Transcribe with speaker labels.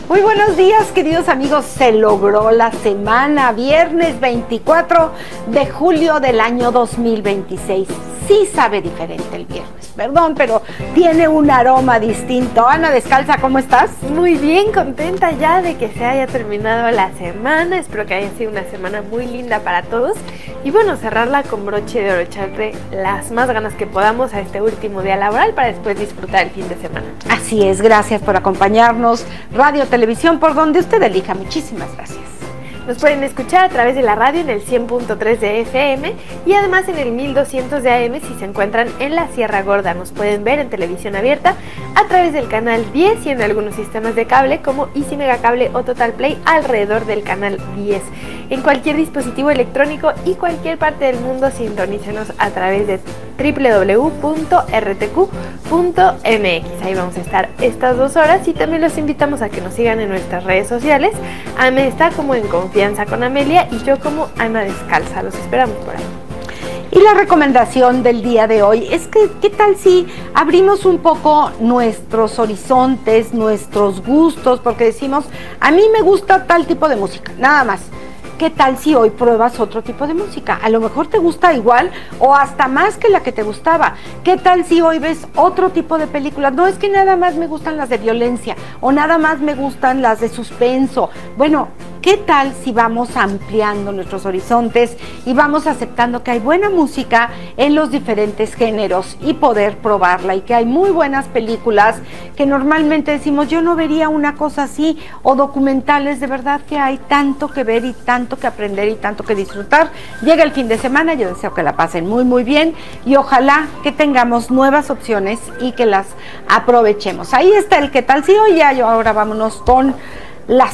Speaker 1: Muy buenos días, queridos amigos. Se logró la semana, viernes 24 de julio del año 2026. Sí sabe diferente el viernes, perdón, pero tiene un aroma distinto. Ana Descalza, ¿cómo estás?
Speaker 2: Muy bien, contenta ya de que se haya terminado la semana. Espero que haya sido una semana muy linda para todos. Y bueno, cerrarla con broche de oro, echarle las más ganas que podamos a este último día laboral para después disfrutar el fin de semana.
Speaker 1: Así es, gracias por acompañarnos. Radio, televisión, por donde usted elija. Muchísimas gracias.
Speaker 2: Nos pueden escuchar a través de la radio en el 100.3 de FM y además en el 1200 de AM si se encuentran en la Sierra Gorda. Nos pueden ver en televisión abierta a través del canal 10 y en algunos sistemas de cable como Easy Megacable o Total Play alrededor del canal 10. En cualquier dispositivo electrónico y cualquier parte del mundo, sintonícenos a través de www.rtq.mx. Ahí vamos a estar estas 2 horas y también los invitamos a que nos sigan en nuestras redes sociales. Ame está como En Confianza con Amelia y yo como Ana Descalza. Los esperamos por ahí.
Speaker 1: Y la recomendación del día de hoy es que, ¿qué tal si abrimos un poco nuestros horizontes, nuestros gustos? Porque decimos, a mí me gusta tal tipo de música, nada más. ¿Qué tal si hoy pruebas otro tipo de música? A lo mejor te gusta igual o hasta más que la que te gustaba. ¿Qué tal si hoy ves otro tipo de películas? No es que nada más me gustan las de violencia o nada más me gustan las de suspenso. Bueno, ¿qué tal si vamos ampliando nuestros horizontes y vamos aceptando que hay buena música en los diferentes géneros y poder probarla? Y que hay muy buenas películas que normalmente decimos, yo no vería una cosa así, o documentales, de verdad que hay tanto que ver y tanto que aprender y tanto que disfrutar. Llega el fin de semana, yo deseo que la pasen muy muy bien y ojalá que tengamos nuevas opciones y que las aprovechemos. Ahí está el qué tal si hoy. Ya, ahora vámonos con las